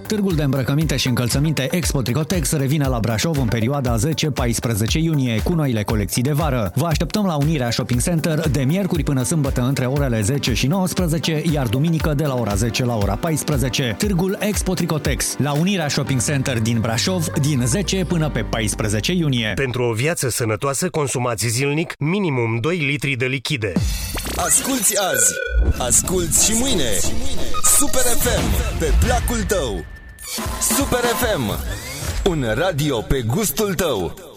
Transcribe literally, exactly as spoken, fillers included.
Târgul de îmbrăcăminte și încălțăminte Expo Tricotex revine la Brașov în perioada zece paisprezece iunie cu noile colecții de vară. Vă așteptăm la Unirea Shopping Center de miercuri până sâmbătă între orele zece și nouăsprezece, iar duminică de la ora zece la ora paisprezece. Târgul Expo Tricotex la Unirea Shopping Center din Brașov din zece până pe paisprezece iunie. Pentru o viață sănătoasă, consumați zilnic minimum doi litri de lichide. Asculți azi, asculți și mâine. Super F M, pe placul tău. Super F M, un radio pe gustul tău.